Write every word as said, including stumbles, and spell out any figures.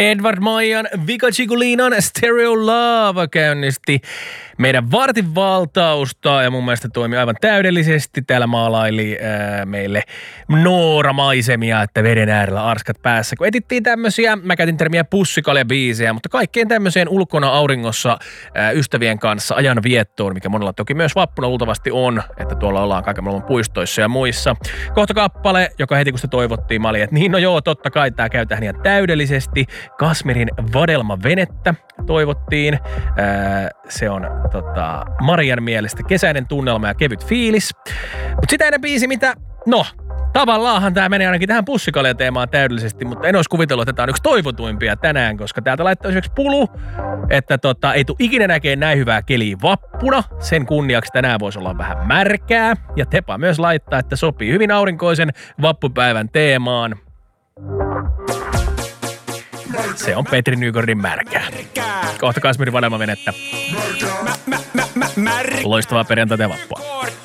Edward Maijan Vika Chikulinan Stereo Love käynnisti meidän vartin valtausta ja mun mielestä toimi aivan täydellisesti. Täällä maalaili ää, meille Noora-maisemia, että veden äärellä arskat päässä. Kun etittiin tämmösiä, mä käytin termiä pussikalja-biisejä, mutta kaikkeen tämmöiseen ulkona auringossa ää, ystävien kanssa ajan viettoon, mikä monella toki myös vappuna luultavasti on, että tuolla ollaan kaiken maailman puistoissa ja muissa. Kohta kappale, joka heti kun sitä toivottiin, mä olin, että niin no joo, totta kai tää käy tähän ihan täydellisesti. Kasmirin Vadelma venettä toivottiin. Ää, se on tota, Marian mielestä kesäinen tunnelma ja kevyt fiilis. Mut sitä ennen biisi, mitä, no, tavallaanhan tää menee ainakin tähän pussikalja-teemaan täydellisesti, mutta en olisi kuvitellut, että tää on yksi toivotuimpia tänään, koska täältä laittaa esimerkiksi Pulu, että tota, ei tule ikinä näkee näin hyvää keliä vappuna. Sen kunniaksi tänään voisi olla vähän märkää. Ja Tepa myös laittaa, että sopii hyvin aurinkoisen vappupäivän teemaan. Se on Petri Nygårdin märkää. Kohta Kasmirin Vadelma venettä. Loistavaa perjantaita ja vappua.